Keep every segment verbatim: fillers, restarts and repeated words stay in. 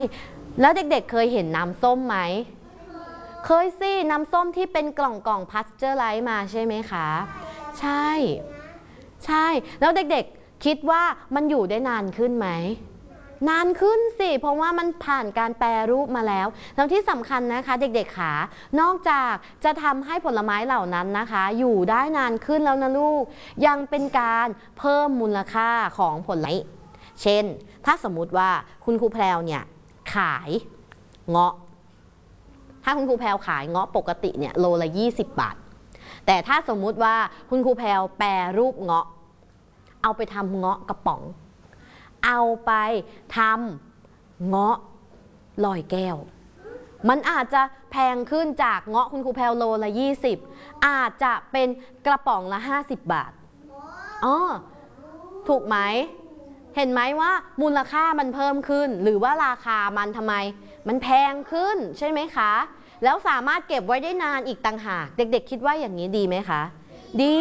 แล้วเด็กๆเคยเห็นน้ำส้มไหมเคยสิน้ำส้มที่เป็นกล่องกล่องพลาสเจอร์ไลท์มาใช่ไหมคะใช่ใช่แล้วเด็กๆคิดว่ามันอยู่ได้นานขึ้นไหมนานขึ้นสิเพราะว่ามันผ่านการแปรรูปมาแล้วแล้วที่สำคัญนะคะเด็กๆขานอกจากจะทำให้ผลไม้เหล่านั้นนะคะอยู่ได้นานขึ้นแล้วนะลูกยังเป็นการเพิ่มมูลค่าของผลไม้เช่นถ้าสมมุติว่าคุณครูแพรวเนี่ยขายเงาะถ้าคุณครูแพรวขายเงาะปกติเนี่ยโลละยี่สิบบาทแต่ถ้าสมมุติว่าคุณครูแพรวแปรรูปเงาะเอาไปทำเงาะกระป๋องเอาไปทำเงาะลอยแก้วมันอาจจะแพงขึ้นจากเงาะคุณครูแพรวโลละยี่สิบอาจจะเป็นกระป๋องละห้าสิบบาทอ๋อถูกไหมเห็นไหมว่ามูลค่ามันเพิ่มขึ้นหรือว่าราคามันทำไมมันแพงขึ้นใช่ไหมคะแล้วสามารถเก็บไว้ได้นานอีกต่างหากเด็กๆคิดว่าอย่างนี้ดีไหมคะดี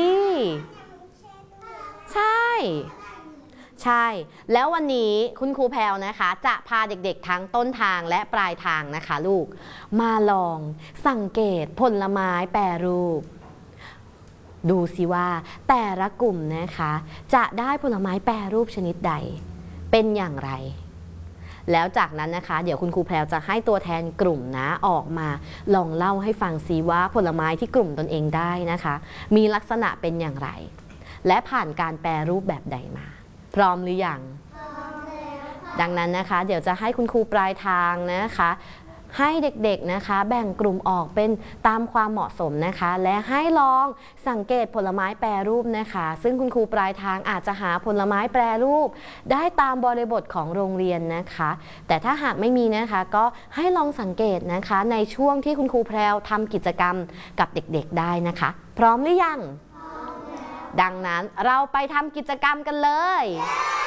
ใช่ใช่แล้ววันนี้คุณครูแพรวนะคะจะพาเด็กๆทั้งต้นทางและปลายทางนะคะลูกมาลองสังเกตผลไม้แปรรูปดูสิว่าแต่ละกลุ่มนะคะจะได้ผลไม้แปรรูปชนิดใดเป็นอย่างไรแล้วจากนั้นนะคะเดี๋ยวคุณครูแพรวจะให้ตัวแทนกลุ่มนะออกมาลองเล่าให้ฟังซิว่าผลไม้ที่กลุ่มตนเองได้นะคะมีลักษณะเป็นอย่างไรและผ่านการแปรรูปแบบใดมาพร้อมหรือยังดังนั้นนะคะเดี๋ยวจะให้คุณครูปลายทางนะคะให้เด็กๆนะคะแบ่งกลุ่มออกเป็นตามความเหมาะสมนะคะและให้ลองสังเกตผลไม้แปรรูปนะคะซึ่งคุณครูปลายทางอาจจะหาผลไม้แปรรูปได้ตามบริบทของโรงเรียนนะคะแต่ถ้าหากไม่มีนะคะก็ให้ลองสังเกตนะคะในช่วงที่คุณครูแพรวทำกิจกรรมกับเด็กๆได้นะคะพร้อมหรือยังดังนั้นเราไปทำกิจกรรมกันเลย